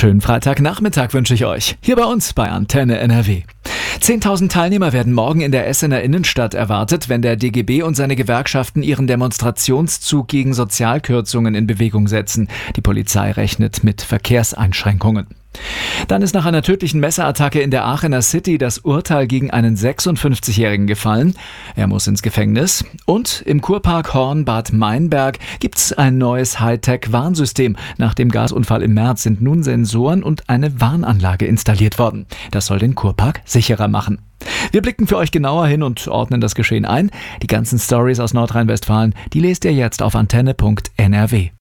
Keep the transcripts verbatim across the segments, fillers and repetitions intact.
Schönen Freitagnachmittag wünsche ich euch, hier bei uns bei Antenne N R W. zehntausend Teilnehmer werden morgen in der Essener Innenstadt erwartet, wenn der D G B und seine Gewerkschaften ihren Demonstrationszug gegen Sozialkürzungen in Bewegung setzen. Die Polizei rechnet mit Verkehrseinschränkungen. Dann ist nach einer tödlichen Messerattacke in der Aachener City das Urteil gegen einen sechsundfünfzigjährigen gefallen. Er muss ins Gefängnis. Und im Kurpark Horn-Bad Meinberg gibt's ein neues Hightech-Warnsystem. Nach dem Gasunfall im März sind nun Sensoren und eine Warnanlage installiert worden. Das soll den Kurpark sicherer machen. Wir blicken für euch genauer hin und ordnen das Geschehen ein. Die ganzen Storys aus Nordrhein-Westfalen, die lest ihr jetzt auf antenne punkt n r w.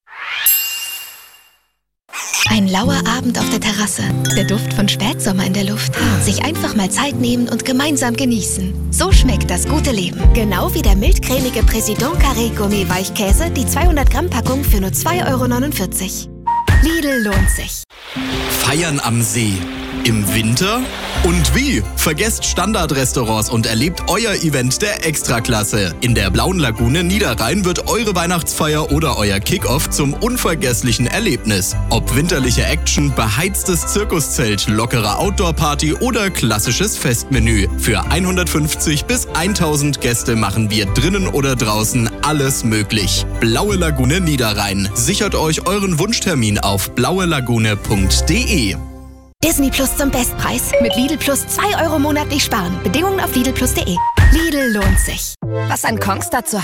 Ein lauer Abend auf der Terrasse, der Duft von Spätsommer in der Luft. Sich einfach mal Zeit nehmen und gemeinsam genießen. So schmeckt das gute Leben. Genau wie der mildcremige Président Carré Gourmet Weichkäse, die zweihundert Gramm Packung für nur zwei Euro neunundvierzig. Lidl lohnt sich. Feiern am See. Im Winter? Und wie? Vergesst Standardrestaurants und erlebt euer Event der Extraklasse. In der Blauen Lagune Niederrhein wird eure Weihnachtsfeier oder euer Kickoff zum unvergesslichen Erlebnis. Ob winterliche Action, beheiztes Zirkuszelt, lockere Outdoor-Party oder klassisches Festmenü. Für hundertfünfzig bis tausend Gäste machen wir drinnen oder draußen alles möglich. Blaue Lagune Niederrhein. Sichert euch euren Wunschtermin auf blaue lagune punkt d e. Disney Plus zum Bestpreis. Mit Lidl Plus zwei Euro monatlich sparen. Bedingungen auf lidl plus punkt d e. Lidl lohnt sich. Was an Kongstar zu